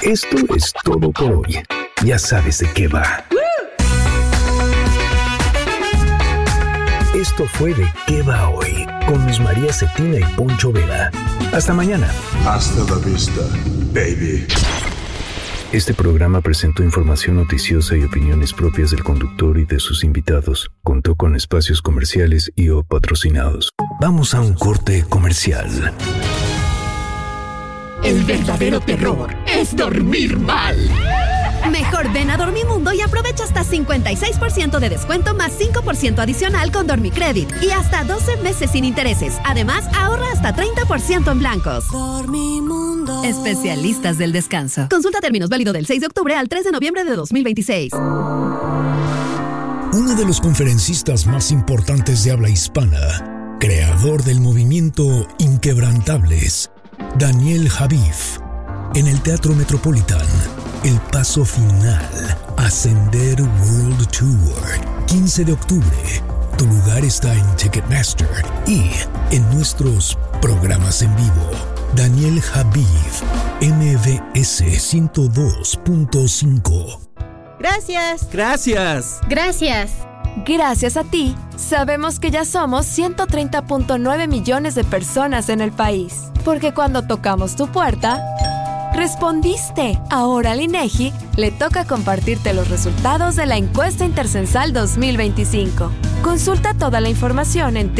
Esto es todo por hoy. Ya sabes de qué va. Esto fue De Qué Va Hoy, con Luz María Cetina y Poncho Vera. Hasta mañana. Hasta la vista, baby. Este programa presentó información noticiosa y opiniones propias del conductor y de sus invitados. Contó con espacios comerciales y o patrocinados. Vamos a un corte comercial. El verdadero terror es dormir mal. Mejor ven a Dormimundo y aprovecha hasta 56% de descuento más 5% adicional con Dormicredit y hasta 12 meses sin intereses. Además, ahorra hasta 30% en blancos. Dormimundo. Especialistas del descanso. Consulta términos, válido del 6 de octubre al 3 de noviembre de 2026. Uno de los conferencistas más importantes de habla hispana, creador del movimiento Inquebrantables, Daniel Javif, en el Teatro Metropolitan. El paso final, Ascender World Tour, 15 de octubre. Tu lugar está en Ticketmaster y en nuestros programas en vivo. Daniel Javif, MBS 102.5. Gracias. Gracias. Gracias. Gracias a ti, sabemos que ya somos 130.9 millones de personas en el país. Porque cuando tocamos tu puerta, respondiste. Ahora al INEGI le toca compartirte los resultados de la encuesta intercensal 2025. Consulta toda la información en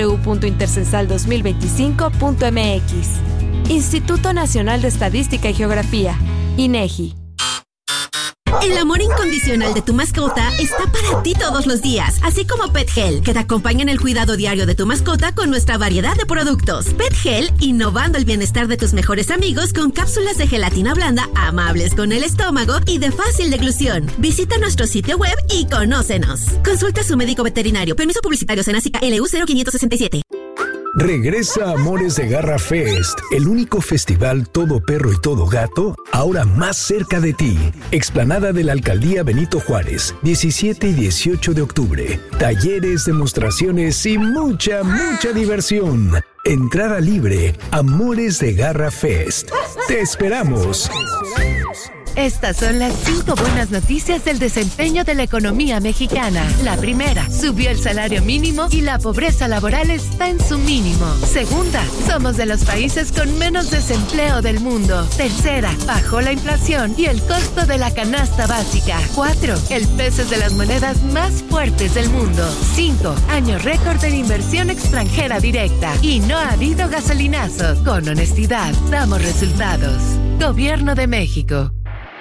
www.intercensal2025.mx. Instituto Nacional de Estadística y Geografía, INEGI. El amor incondicional de tu mascota está para ti todos los días, así como PetGel, que te acompaña en el cuidado diario de tu mascota con nuestra variedad de productos. PetGel, innovando el bienestar de tus mejores amigos con cápsulas de gelatina blanda amables con el estómago y de fácil deglución. Visita nuestro sitio web y conócenos. Consulta a su médico veterinario. Permiso publicitario Senacica LU 0567. Regresa Amores de Garra Fest, el único festival todo perro y todo gato, ahora más cerca de ti. Explanada de la Alcaldía Benito Juárez, 17 y 18 de octubre. Talleres, demostraciones y mucha diversión. Entrada libre, Amores de Garra Fest. ¡Te esperamos! Estas son las 5 buenas noticias del desempeño de la economía mexicana. La primera, subió el salario mínimo y la pobreza laboral está en su mínimo. Segunda, somos de los países con menos desempleo del mundo. Tercera, bajó la inflación y el costo de la canasta básica. 4, el peso es de las monedas más fuertes del mundo. 5, año récord en inversión extranjera directa. Y no ha habido gasolinazo. Con honestidad, damos resultados. Gobierno de México.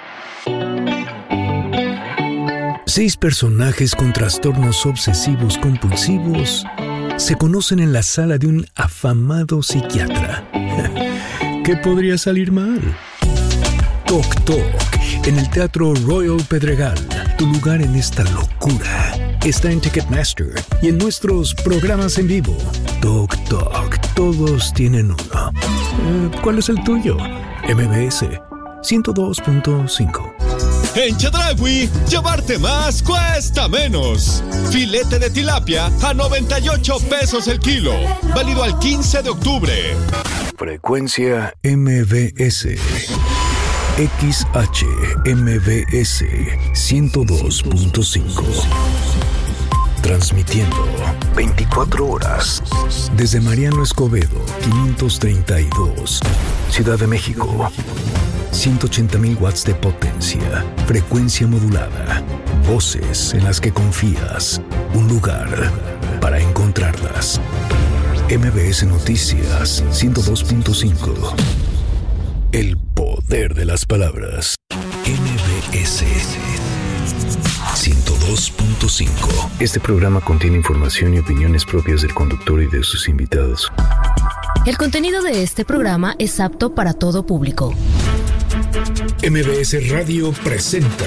6 personajes con trastornos obsesivos compulsivos se conocen en la sala de un afamado psiquiatra. ¿Qué podría salir mal? Toc Toc, en el Teatro Royal Pedregal. Tu lugar en esta locura está en Ticketmaster y en nuestros programas en vivo. Toc Toc, todos tienen uno. ¿Cuál es el tuyo? MBS 102.5. En Chedraui, llevarte más cuesta menos. Filete de tilapia a 98 pesos el kilo. Válido al 15 de octubre. Frecuencia MBS. XH MBS 102.5. Transmitiendo 24 horas desde Mariano Escobedo 532, Ciudad de México. 180,000 watts de potencia, frecuencia modulada, voces en las que confías, un lugar para encontrarlas. MBS Noticias 102.5. El poder de las palabras. MBS 102.5. Este programa contiene información y opiniones propias del conductor y de sus invitados. El contenido de este programa es apto para todo público. MBS Radio presenta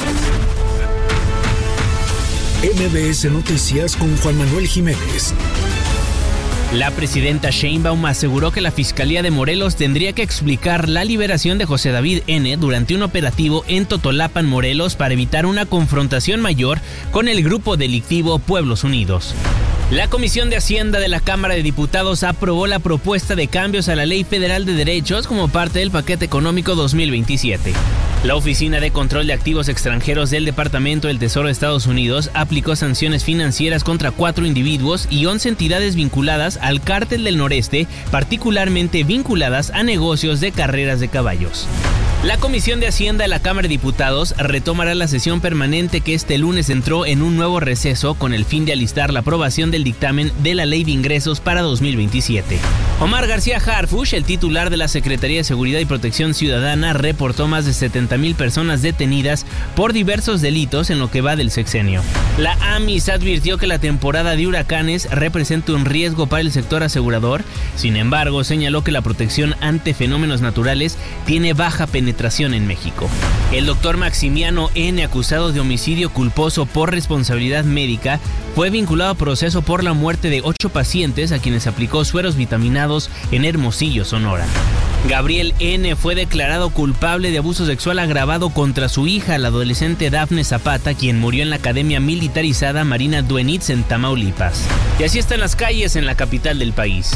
MBS Noticias con Juan Manuel Jiménez. La presidenta Sheinbaum aseguró que la Fiscalía de Morelos tendría que explicar la liberación de José David N. durante un operativo en Totolapan, Morelos, para evitar una confrontación mayor con el grupo delictivo Pueblos Unidos. La Comisión de Hacienda de la Cámara de Diputados aprobó la propuesta de cambios a la Ley Federal de Derechos como parte del paquete económico 2027. La Oficina de Control de Activos Extranjeros del Departamento del Tesoro de Estados Unidos aplicó sanciones financieras contra 4 individuos y 11 entidades vinculadas al Cártel del Noreste, particularmente vinculadas a negocios de carreras de caballos. La Comisión de Hacienda de la Cámara de Diputados retomará la sesión permanente que este lunes entró en un nuevo receso con el fin de alistar la aprobación del dictamen de la Ley de Ingresos para 2027. Omar García Harfuch, el titular de la Secretaría de Seguridad y Protección Ciudadana, reportó más de 70,000 personas detenidas por diversos delitos en lo que va del sexenio. La AMIS advirtió que la temporada de huracanes representa un riesgo para el sector asegurador. Sin embargo, señaló que la protección ante fenómenos naturales tiene baja penetración en México. El doctor Maximiano N., acusado de homicidio culposo por responsabilidad médica, fue vinculado a proceso por la muerte de 8 pacientes a quienes aplicó sueros vitaminados en Hermosillo, Sonora. Gabriel N. fue declarado culpable de abuso sexual agravado contra su hija, la adolescente Dafne Zapata, quien murió en la Academia Militarizada Marina Duenitz en Tamaulipas. Y así están las calles en la capital del país.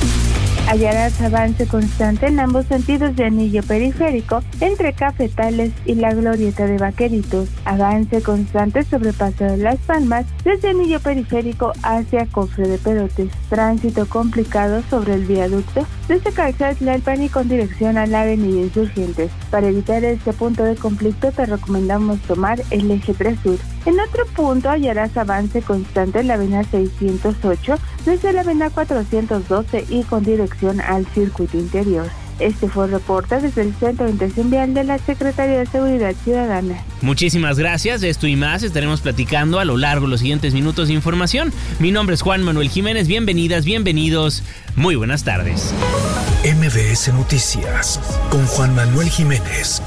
Hallarás avance constante en ambos sentidos de anillo periférico entre Cafetales y la Glorieta de Vaqueritos. Avance constante sobre Paso de las Palmas desde anillo periférico hacia Cofre de Perotes. Tránsito complicado sobre el viaducto desde Calzada Tlalpan y con dirección a la Avenida Insurgentes. Para evitar este punto de conflicto te recomendamos tomar el eje 3 Sur. En otro punto hallarás avance constante en la Avenida 608 desde la Avenida 412 y con dirección al Circuito Interior. Este fue el reporte desde el Centro de Intención Vial de la Secretaría de Seguridad Ciudadana. Muchísimas gracias. De esto y más estaremos platicando a lo largo de los siguientes minutos de información. Mi nombre es Juan Manuel Jiménez. Bienvenidas, bienvenidos. Muy buenas tardes. MBS Noticias con Juan Manuel Jiménez.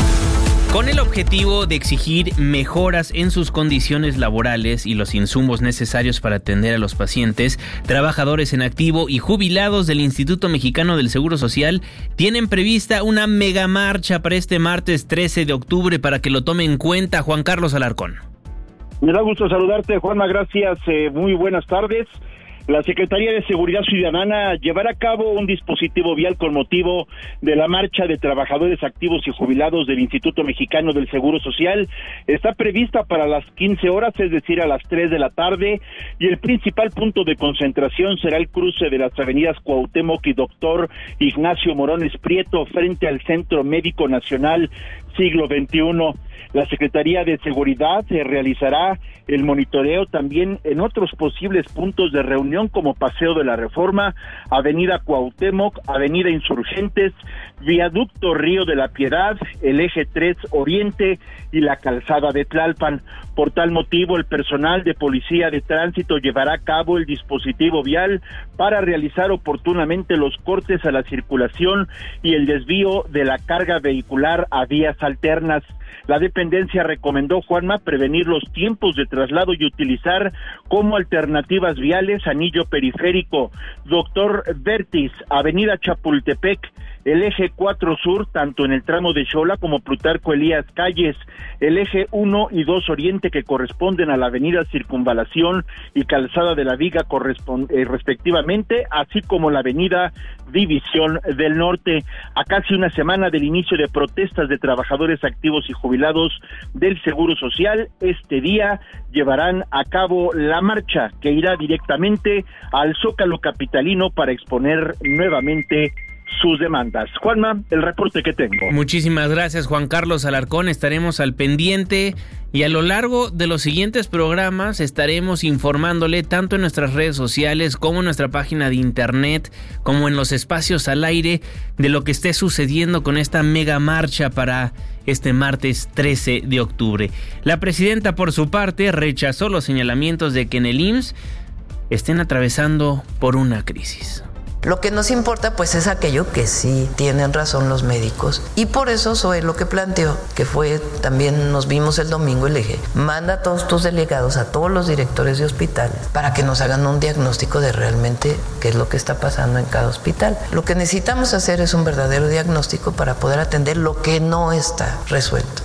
Con el objetivo de exigir mejoras en sus condiciones laborales y los insumos necesarios para atender a los pacientes, trabajadores en activo y jubilados del Instituto Mexicano del Seguro Social tienen prevista una megamarcha para este martes 13 de octubre para que lo tome en cuenta. Juan Carlos Alarcón. Me da gusto saludarte, Juanma, gracias, muy buenas tardes. La Secretaría de Seguridad Ciudadana llevará a cabo un dispositivo vial con motivo de la marcha de trabajadores activos y jubilados del Instituto Mexicano del Seguro Social. Está prevista para las 15 horas, es decir, a las 3 de la tarde, y el principal punto de concentración será el cruce de las avenidas Cuauhtémoc y Doctor Ignacio Morones Prieto frente al Centro Médico Nacional Siglo XXI. La Secretaría de Seguridad realizará el monitoreo también en otros posibles puntos de reunión como Paseo de la Reforma, Avenida Cuauhtémoc, Avenida Insurgentes, Viaducto Río de la Piedad, el Eje 3 Oriente y la Calzada de Tlalpan. Por tal motivo, el personal de Policía de Tránsito llevará a cabo el dispositivo vial para realizar oportunamente los cortes a la circulación y el desvío de la carga vehicular a vías alternas. La dependencia recomendó, Juanma, prevenir los tiempos de traslado y utilizar como alternativas viales anillo periférico, Doctor Vertis, Avenida Chapultepec, el eje 4 Sur, tanto en el tramo de Xola como Plutarco Elías Calles, el eje 1 y 2 Oriente que corresponden a la avenida Circunvalación y Calzada de la Viga respectivamente, así como la avenida División del Norte. A casi una semana del inicio de protestas de trabajadores activos y jubilados del Seguro Social, este día llevarán a cabo la marcha que irá directamente al Zócalo capitalino para exponer nuevamente sus demandas. Juanma, el reporte que tengo. Muchísimas gracias, Juan Carlos Alarcón. Estaremos al pendiente y a lo largo de los siguientes programas estaremos informándole tanto en nuestras redes sociales como en nuestra página de internet, como en los espacios al aire, de lo que esté sucediendo con esta mega marcha para este martes 13 de octubre. La presidenta, por su parte, rechazó los señalamientos de que en el IMSS estén atravesando por una crisis. Lo que nos importa pues es aquello que sí tienen razón los médicos, y por eso Zoe lo que planteó, que fue, también nos vimos el domingo y le dije, manda a todos tus delegados, a todos los directores de hospitales, para que nos hagan un diagnóstico de realmente qué es lo que está pasando en cada hospital. Lo que necesitamos hacer es un verdadero diagnóstico para poder atender lo que no está resuelto.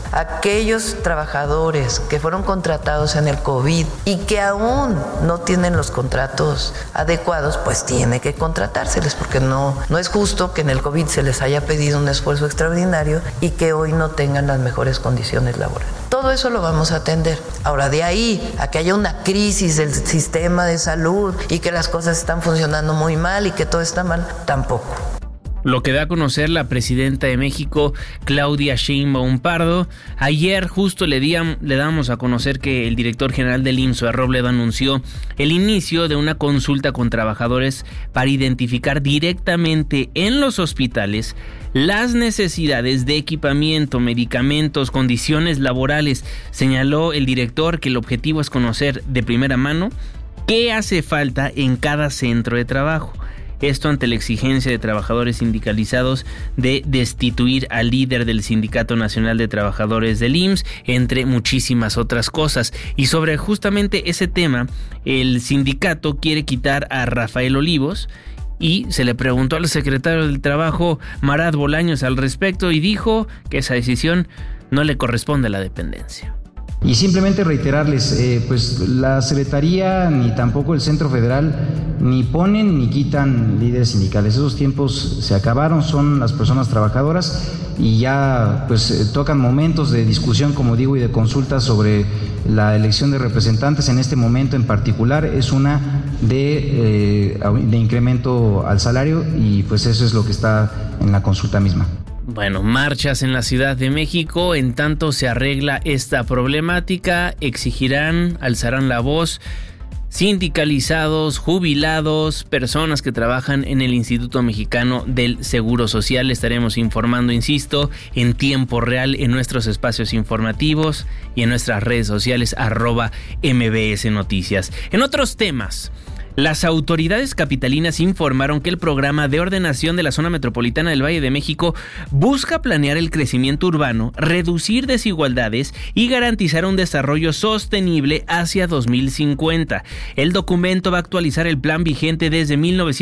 aquellos trabajadores que fueron contratados en el COVID y que aún no tienen los contratos adecuados, pues tiene que contratárseles, porque no es justo que en el COVID se les haya pedido un esfuerzo extraordinario y que hoy no tengan las mejores condiciones laborales. Todo eso lo vamos a atender. Ahora, de ahí a que haya una crisis del sistema de salud y que las cosas están funcionando muy mal y que todo está mal, tampoco. Lo que da a conocer la presidenta de México, Claudia Sheinbaum Pardo. Ayer justo le damos a conocer que el director general del IMSS, Zoe Robledo, anunció el inicio de una consulta con trabajadores para identificar directamente en los hospitales las necesidades de equipamiento, medicamentos, condiciones laborales. Señaló el director que el objetivo es conocer de primera mano qué hace falta en cada centro de trabajo. Esto ante la exigencia de trabajadores sindicalizados de destituir al líder del Sindicato Nacional de Trabajadores del IMSS, entre muchísimas otras cosas. Y sobre justamente ese tema, el sindicato quiere quitar a Rafael Olivos, y se le preguntó al secretario del Trabajo, Marat Bolaños, al respecto, y dijo que esa decisión no le corresponde a la dependencia. Y simplemente reiterarles, pues la Secretaría ni tampoco el Centro Federal ni ponen ni quitan líderes sindicales. Esos tiempos se acabaron, son las personas trabajadoras y ya pues tocan momentos de discusión, como digo, y de consulta sobre la elección de representantes. En este momento en particular es una de incremento al salario y pues eso es lo que está en la consulta misma. Bueno, marchas en la Ciudad de México. En tanto se arregla esta problemática, alzarán la voz sindicalizados, jubilados, personas que trabajan en el Instituto Mexicano del Seguro Social. Estaremos informando, insisto, en tiempo real en nuestros espacios informativos y en nuestras redes sociales @MBS Noticias. En otros temas, las autoridades capitalinas informaron que el programa de ordenación de la zona metropolitana del Valle de México busca planear el crecimiento urbano, reducir desigualdades y garantizar un desarrollo sostenible hacia 2050. El documento va a actualizar el plan vigente desde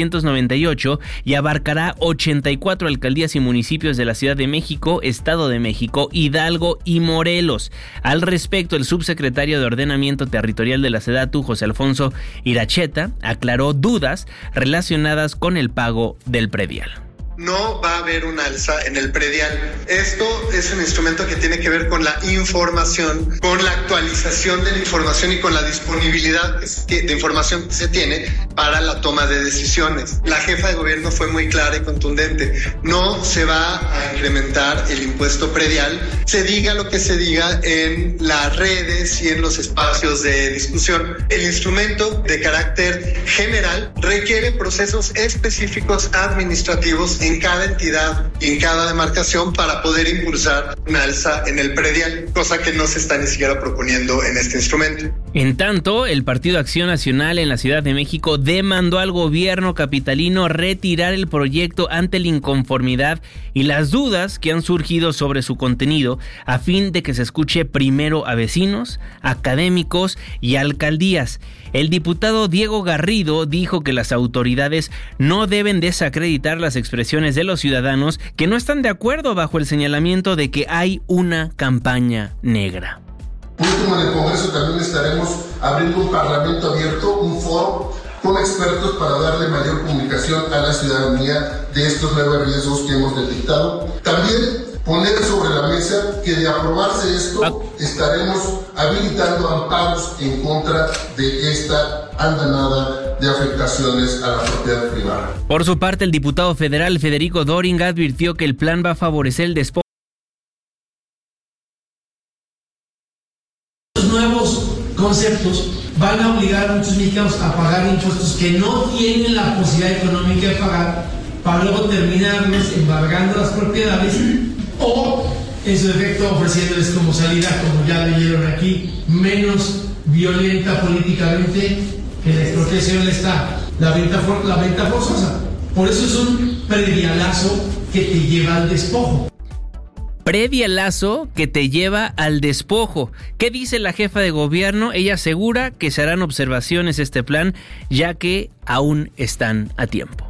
1998 y abarcará 84 alcaldías y municipios de la Ciudad de México, Estado de México, Hidalgo y Morelos. Al respecto, el subsecretario de Ordenamiento Territorial de la SEDATU, José Alfonso Iracheta, aclaró dudas relacionadas con el pago del predial. No va a haber un alza en el predial. Esto es un instrumento que tiene que ver con la información, con la actualización de la información y con la disponibilidad de información que se tiene para la toma de decisiones. La jefa de gobierno fue muy clara y contundente. No se va a incrementar el impuesto predial, se diga lo que se diga en las redes y en los espacios de discusión. El instrumento de carácter general requiere procesos específicos administrativos en cada entidad y en cada demarcación para poder impulsar una alza en el predial, cosa que no se está ni siquiera proponiendo en este instrumento. En tanto, el Partido Acción Nacional en la Ciudad de México demandó al gobierno capitalino retirar el proyecto ante la inconformidad y las dudas que han surgido sobre su contenido, a fin de que se escuche primero a vecinos, académicos y alcaldías. El diputado Diego Garrido dijo que las autoridades no deben desacreditar las expresiones de los ciudadanos que no están de acuerdo, bajo el señalamiento de que hay una campaña negra. Último, en el Congreso también estaremos abriendo un parlamento abierto, un foro con expertos para darle mayor comunicación a la ciudadanía de estos 9 riesgos que hemos detectado. También poner sobre la mesa que de aprobarse esto estaremos habilitando amparos en contra de esta andanada de afectaciones a la propiedad privada. Por su parte, el diputado federal Federico Doring advirtió que el plan va a favorecer el despojo. Los nuevos conceptos van a obligar a muchos mexicanos a pagar impuestos que no tienen la posibilidad económica de pagar, para luego terminarlos embargando las propiedades o, en su efecto, ofreciéndoles como salida, como ya leyeron aquí, menos violenta políticamente que la expropiación está la venta forzosa. Por eso es un predialazo que te lleva al despojo. Predialazo que te lleva al despojo. ¿Qué dice la jefa de gobierno? Ella asegura que se harán observaciones a este plan, ya que aún están a tiempo.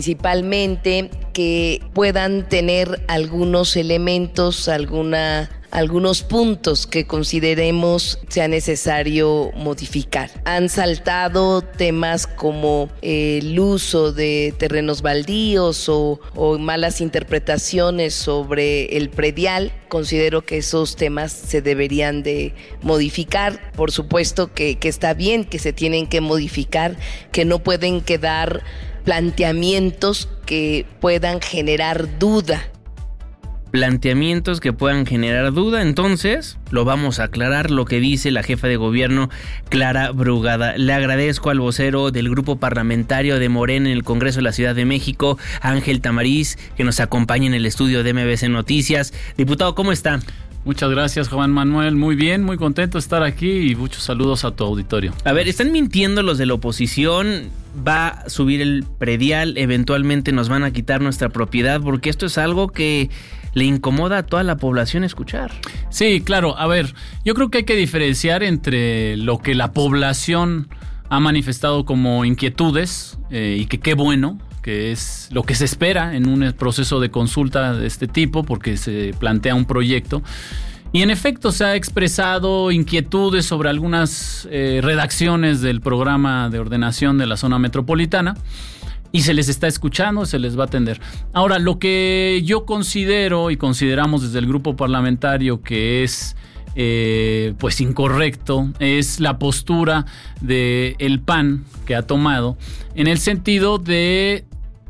Principalmente que puedan tener algunos elementos, alguna algunos puntos que consideremos sea necesario modificar. Han saltado temas como el uso de terrenos baldíos o malas interpretaciones sobre el predial. Considero que esos temas se deberían de modificar. Por supuesto que está bien, que se tienen que modificar, que no pueden quedar planteamientos que puedan generar duda. Planteamientos que puedan generar duda, entonces lo vamos a aclarar, lo que dice la jefa de gobierno Clara Brugada. Le agradezco al vocero del grupo parlamentario de Morena en el Congreso de la Ciudad de México, Ángel Tamariz, que nos acompaña en el estudio de MBC Noticias. Diputado, ¿cómo está? Muchas gracias, Juan Manuel. Muy bien, muy contento de estar aquí y muchos saludos a tu auditorio. A ver, están mintiendo los de la oposición. Va a subir el predial, eventualmente nos van a quitar nuestra propiedad, porque esto es algo que le incomoda a toda la población escuchar. Sí, claro. A ver, yo creo que hay que diferenciar entre lo que la población ha manifestado como inquietudes y que qué bueno, que es lo que se espera en un proceso de consulta de este tipo, porque se plantea un proyecto. Y en efecto se ha expresado inquietudes sobre algunas redacciones del programa de ordenación de la zona metropolitana y se les está escuchando, se les va a atender. Ahora, lo que yo considero y consideramos desde el grupo parlamentario que es pues incorrecto es la postura del PAN que ha tomado en el sentido de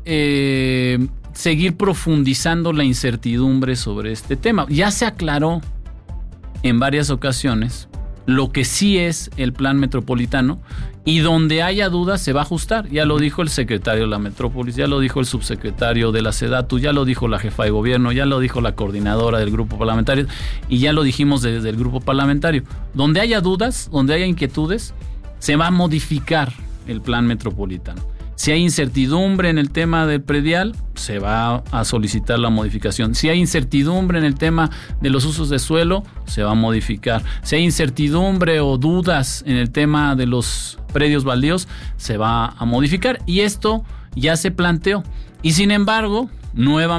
seguir profundizando la incertidumbre sobre este tema. Ya se aclaró en varias ocasiones lo que sí es el plan metropolitano y donde haya dudas se va a ajustar. Ya lo dijo el secretario de la Metrópolis, ya lo dijo el subsecretario de la SEDATU, ya lo dijo la jefa de gobierno, ya lo dijo la coordinadora del grupo parlamentario y ya lo dijimos desde el grupo parlamentario. Donde haya dudas, donde haya inquietudes, se va a modificar el plan metropolitano. Si hay incertidumbre en el tema del predial, se va a solicitar la modificación. Si hay incertidumbre en el tema de los usos de suelo, se va a modificar. Si hay incertidumbre o dudas en el tema de los predios baldíos, se va a modificar. Y esto ya se planteó. Y sin embargo, nuevamente